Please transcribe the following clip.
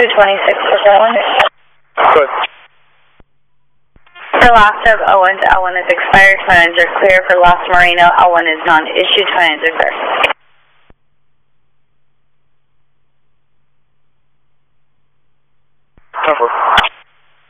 226 Good. For last of Owens, L1 is expired, twin engines are clear. For Lost Marino, L1 is non-issued, twin engines are clear. Number.